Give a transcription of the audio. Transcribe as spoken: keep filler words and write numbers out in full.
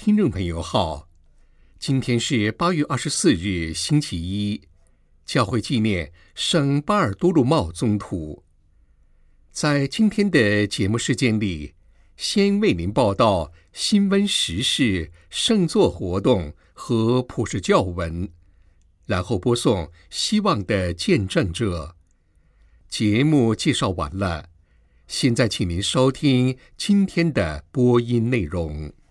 听众朋友好，今天是八月二十四日，星期一，教会纪念圣巴尔多禄茂宗徒。在今天的节目事件里，先为您报道新闻时事、圣座活动和普世教文，然后播送希望的见证者。节目介绍完了，现在请您收听今天的播音内容。